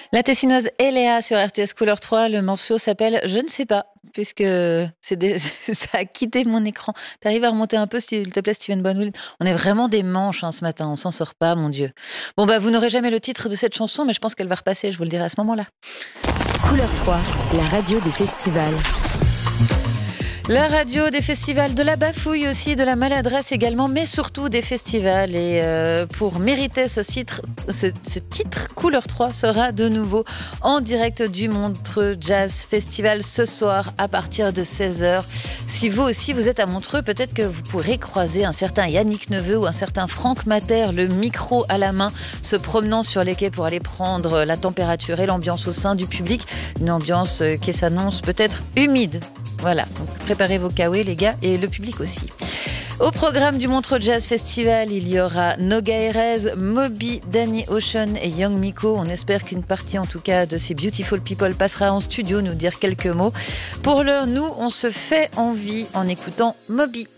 La Tessinoise Eléa sur RTS Couleur 3, le morceau s'appelle Je ne sais pas, puisque ça a quitté mon écran. T'arrives à remonter un peu, s'il te plaît, Steven Bonwill? On est vraiment des manches ce matin, on s'en sort pas, mon Dieu. Bon, vous n'aurez jamais le titre de cette chanson, mais je pense qu'elle va repasser, je vous le dirai à ce moment-là. Couleur 3, la radio des festivals. La radio des festivals, de la bafouille aussi, de la maladresse également, mais surtout des festivals. Et pour mériter ce titre, Couleur 3 sera de nouveau en direct du Montreux Jazz Festival ce soir à partir de 16h. Si vous aussi vous êtes à Montreux, peut-être que vous pourrez croiser un certain Yannick Neveu ou un certain Franck Mater, le micro à la main, se promenant sur les quais pour aller prendre la température et l'ambiance au sein du public. Une ambiance qui s'annonce peut-être humide. Voilà, donc préparez vos kawaii les gars et le public aussi. Au programme du Montreux Jazz Festival, il y aura Noga Erez, Moby, Danny Ocean et Young Miko. On espère qu'une partie en tout cas de ces beautiful people passera en studio nous dire quelques mots. Pour l'heure, nous, on se fait envie en écoutant Moby.